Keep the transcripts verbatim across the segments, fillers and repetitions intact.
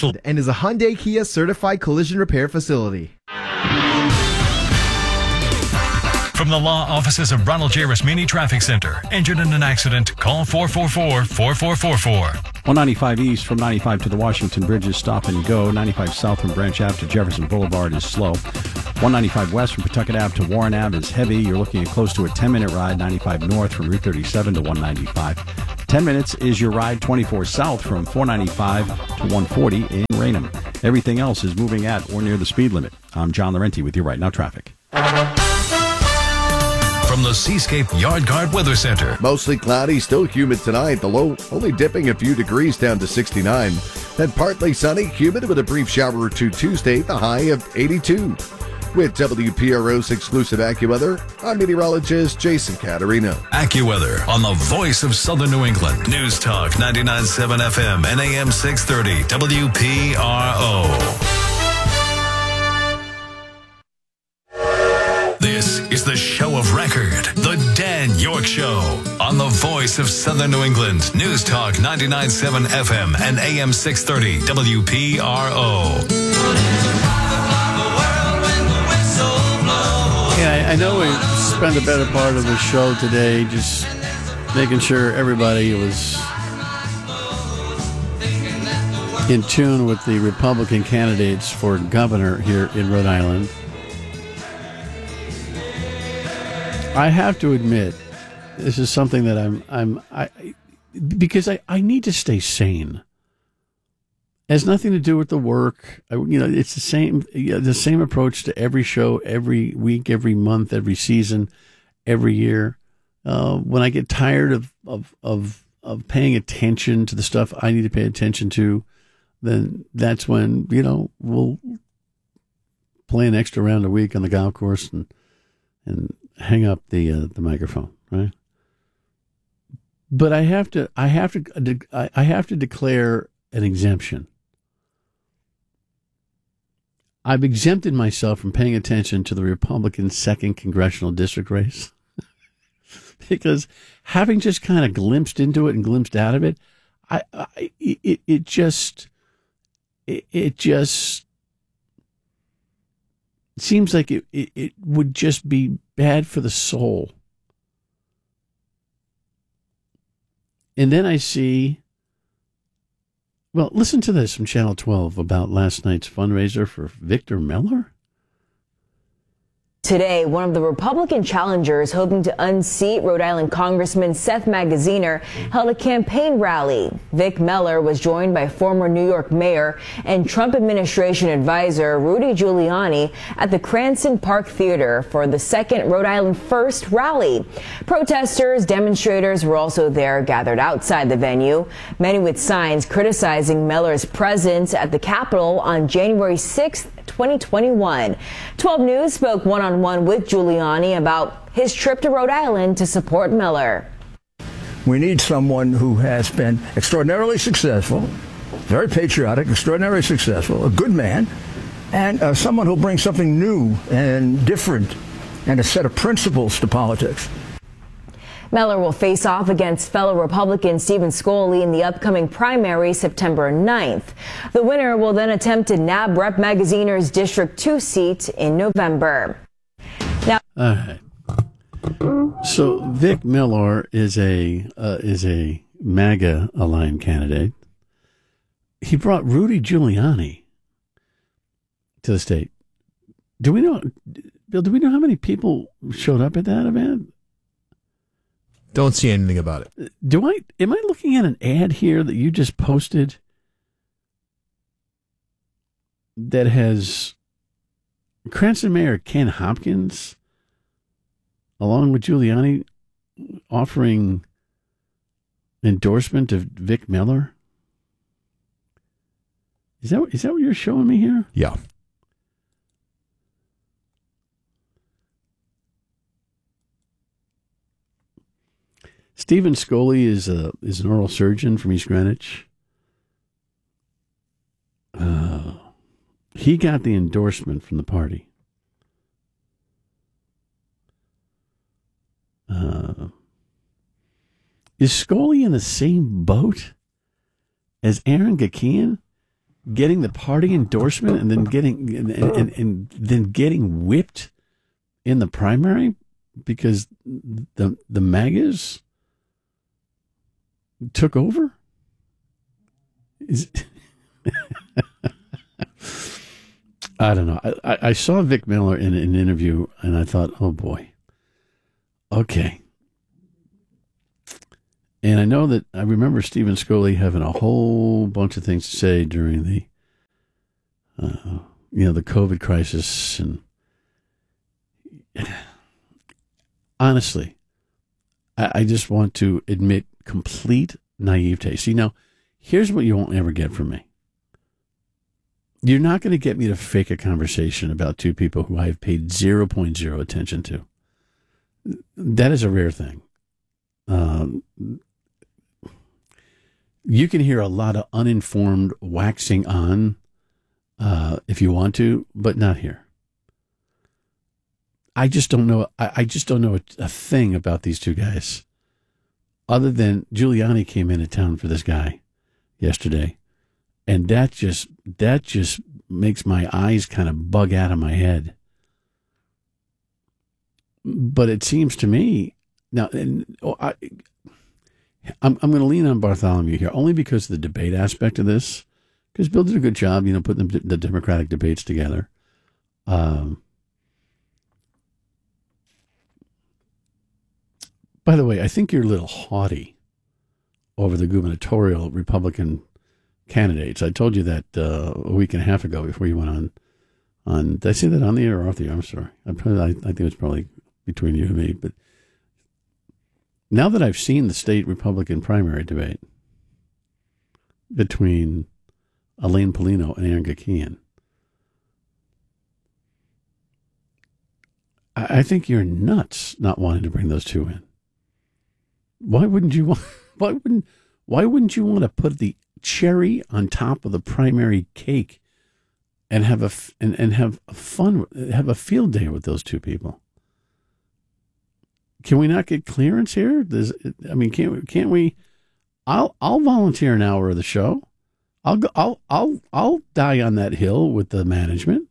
solution and is a Hyundai Kia certified collision repair facility. From the law offices of Ronald J. Rasmini Traffic Center. Injured in an accident? Call four four four, four four four four. one ninety-five East from ninety-five to the Washington Bridge is stop and go. ninety-five South from Branch Ave to Jefferson Boulevard is slow. one ninety-five West from Pawtucket Ave to Warren Ave is heavy. You're looking at close to a ten-minute ride. ninety-five North from Route thirty-seven to one ninety-five. ten minutes is your ride. twenty-four South from four ninety-five to one forty in Raynham. Everything else is moving at or near the speed limit. I'm John Laurenti with your Right Now traffic. From the Seascape Yard Guard Weather Center. Mostly cloudy, still humid tonight. The low only dipping a few degrees down to sixty-nine. Then partly sunny, humid with a brief shower or two Tuesday, the high of eighty-two. With W P R O's exclusive AccuWeather, I'm meteorologist Jason Caterino. AccuWeather on the voice of Southern New England. News Talk ninety-nine point seven F M and A M six thirty W P R O. This is the show of record, The Dan York Show, on the voice of Southern New England. News Talk ninety-nine point seven F M and A M six thirty W P R O. Yeah, I know we spent a better part of the show today just making sure everybody was in tune with the Republican candidates for governor here in Rhode Island. I have to admit, this is something that I'm, I'm, I, because I, I need to stay sane. It has nothing to do with the work. I, you know, it's the same, the same approach to every show, every week, every month, every season, every year. Uh, when I get tired of, of, of, of paying attention to the stuff I need to pay attention to, then that's when, you know, we'll play an extra round a week on the golf course and, and, hang up the uh, the microphone, right? But I have to, I have to, I have to declare an exemption. I've exempted myself from paying attention to the Republican second congressional district race because having just kind of glimpsed into it and glimpsed out of it, I, I it, it just, it, it just. It seems like it, it, it would just be bad for the soul. And then I see, well, listen to this from Channel twelve about last night's fundraiser for Victor Miller. Today, one of the Republican challengers hoping to unseat Rhode Island Congressman Seth Magaziner held a campaign rally. Vic Miller was joined by former New York Mayor and Trump administration advisor Rudy Giuliani at the Cranston Park Theater for the second Rhode Island First rally. Protesters, demonstrators were also there, gathered outside the venue, many with signs criticizing Miller's presence at the Capitol on January sixth, twenty twenty-one. twelve News spoke one-on-one with Giuliani about his trip to Rhode Island to support Miller. We need someone who has been extraordinarily successful, very patriotic, extraordinarily successful, a good man, and uh, someone who'll bring something new and different and a set of principles to politics. Miller will face off against fellow Republican Stephen Scoley in the upcoming primary September ninth. The winner will then attempt to nab Rep Magaziner's District two seat in November. Now, all right. So Vic Miller is a uh, is a MAGA aligned candidate. He brought Rudy Giuliani to the state. Do we know, Bill? Do we know how many people showed up at that event? Don't see anything about it. Do I? Am I looking at an ad here that you just posted that has Cranston Mayor Ken Hopkins along with Giuliani offering endorsement of Vic Miller? Is that is that what you're showing me here? Yeah. Stephen Scoley is a is an oral surgeon from East Greenwich. Uh, he got the endorsement from the party. Uh, is Scoley in the same boat as Aaron Gakian? getting the party endorsement and then getting and, and, and then getting whipped in the primary because the the MAGAs took over? Is I don't know. I, I saw Vic Miller in an interview, and I thought, oh, boy. Okay. And I know that I remember Stephen Scully having a whole bunch of things to say during the, uh, you know, the COVID crisis. And honestly, I, I just want to admit complete naivete. See, now, here's what you won't ever get from me. You're not going to get me to fake a conversation about two people who I have paid zero point zero attention to. That is a rare thing. Um, you can hear a lot of uninformed waxing on uh, if you want to, but not here. I just don't know. I, I just don't know a, a thing about these two guys, other than Giuliani came into town for this guy yesterday. And that just that just makes my eyes kind of bug out of my head. But it seems to me now, and, oh, I, I'm I'm going to lean on Bartholomew here only because of the debate aspect of this. Because Bill did a good job, you know, putting the, the Democratic debates together. Um, by the way, I think you're a little haughty over the gubernatorial Republican candidates. I told you that uh, a week and a half ago before you went on. On did I say that on the air or off the air? I'm sorry. I, probably, I, I think it's probably between you and me. But now that I've seen the state Republican primary debate between Elaine Polino and Aaron Gakian, I, I think you're nuts not wanting to bring those two in. Why wouldn't you want? Why wouldn't? Why wouldn't you want to put the cherry on top of the primary cake and have a and, and have a fun have a field day with those two people? Can we not get clearance here? Does, I mean, can't we, can't we? I'll I'll volunteer an hour of the show. I'll go. I'll I'll I'll die on that hill with the management.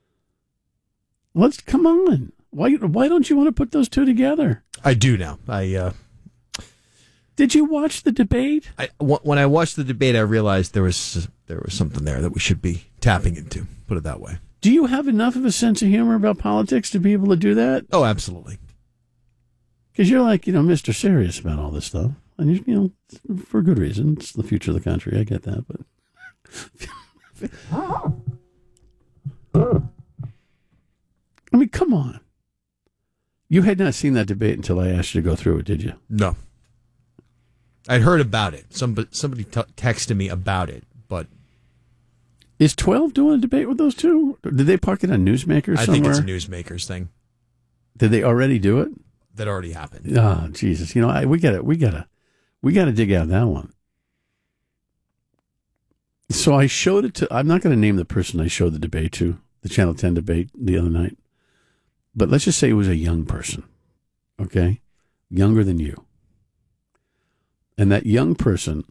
Let's come on. Why why don't you want to put those two together? I do now. I. Uh... Did you watch the debate? I, when I watched the debate, I realized there was there was something there that we should be tapping into. Put it that way. Do you have enough of a sense of humor about politics to be able to do that? Oh, absolutely. Because you're like, you know, Mister Serious about all this stuff, and you, you know, for good reason. It's the future of the country. I get that, but I mean, come on. You had not seen that debate until I asked you to go through it, did you? No. I'd heard about it. Somebody, somebody t- texted me about it, but... Is twelve doing a debate with those two? Did they park it on Newsmakers somewhere? I think it's a Newsmakers thing. Did they already do it? That already happened. Oh, Jesus. You know, I, we gotta, we gotta, we gotta dig out that one. So I showed it to, I'm not going to name the person I showed the debate to, the Channel ten debate the other night, but let's just say it was a young person, okay? Younger than you. And that young person,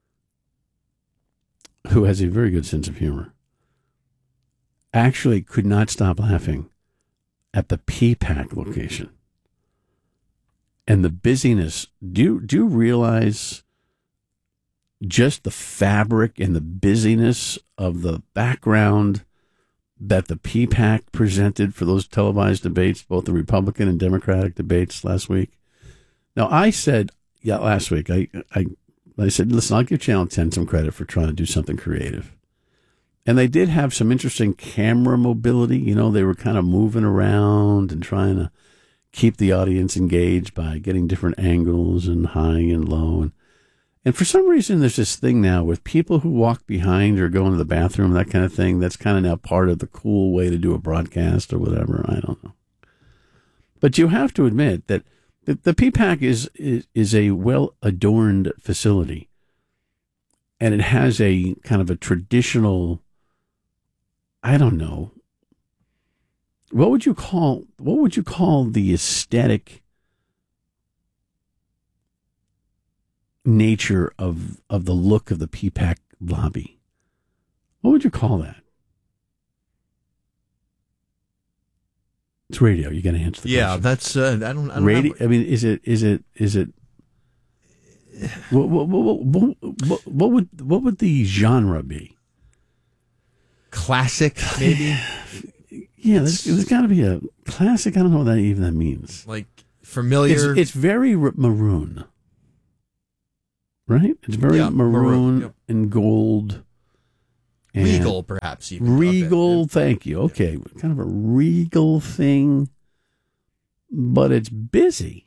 who has a very good sense of humor, actually could not stop laughing at the P PAC location. And the busyness. Do you, do you realize just the fabric and the busyness of the background that the P PAC presented for those televised debates, both the Republican and Democratic debates last week? Now, I said... Yeah, last week I, I I said, listen, I'll give Channel ten some credit for trying to do something creative. And they did have some interesting camera mobility. You know, they were kind of moving around and trying to keep the audience engaged by getting different angles and high and low. And, and for some reason, there's this thing now with people who walk behind or go into the bathroom, that kind of thing. That's kind of now part of the cool way to do a broadcast or whatever. I don't know. But you have to admit that The, the P PAC is, is is a well-adorned facility, and it has a kind of a traditional, I don't know, what would you call what would you call the aesthetic nature of of the look of the P PAC lobby? What would you call that? It's radio. You got to answer the Yeah, question. that's uh, I don't. I don't radio. have- I mean, is it? Is it? Is it? What, what, what, what, what, what would what would the genre be? Classic, maybe. Yeah, there's, there's got to be a classic. I don't know what that even that means. Like familiar. It's, it's very r- maroon, right? It's very Yeah, maroon, maroon, yep. and gold. And regal, perhaps even. Regal, Okay, yeah. thank you. Okay, kind of a regal thing, but it's busy.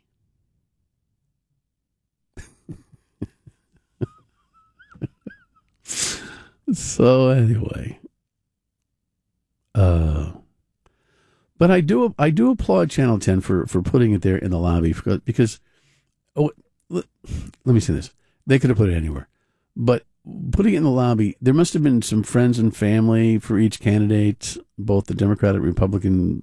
So anyway, uh, but I do I do applaud Channel ten for, for putting it there in the lobby because, because oh let, let me say this, they could have put it anywhere, but putting it in the lobby, there must have been some friends and family for each candidate, both the Democratic, Republican